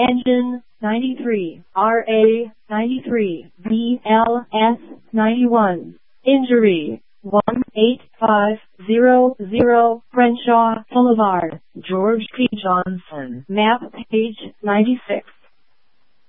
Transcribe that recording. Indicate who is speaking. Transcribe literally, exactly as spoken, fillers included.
Speaker 1: Engine, ninety-three. R A, ninety-three. B L S, ninety-one. Injury, one eight five zero zero. Crenshaw Boulevard, George P. Johnson. Map page ninety-six.